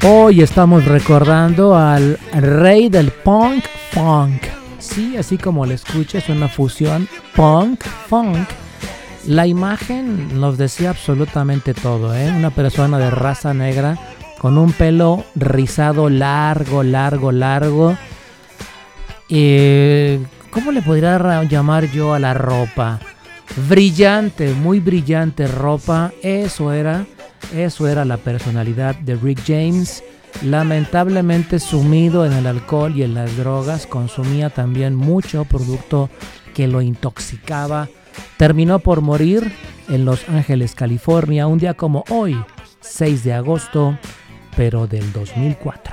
Hoy estamos recordando al rey del punk funk. Sí, así como lo escuchas, una fusión punk funk. La imagen nos decía absolutamente todo, ¿eh? Una persona de raza negra con un pelo rizado largo. ¿Cómo le podría llamar yo a la ropa? Brillante, muy brillante ropa. Eso era la personalidad de Rick James. Lamentablemente sumido en el alcohol y en las drogas, consumía también mucho producto que lo intoxicaba. Terminó por morir en Los Ángeles, California, un día como hoy, 6 de agosto, pero del 2004.